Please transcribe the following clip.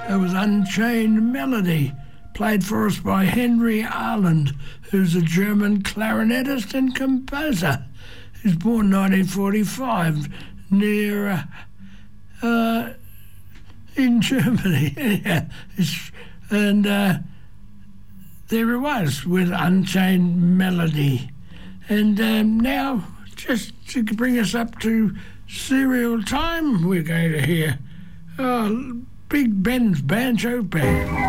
It was Unchained Melody, played for us by Henry Arland, who's a German clarinetist and composer. He was born 1945 near in Germany. Yeah. And there he was with Unchained Melody. And now, just to bring us up to serial time, we're going to hear Big Ben's Banjo Band.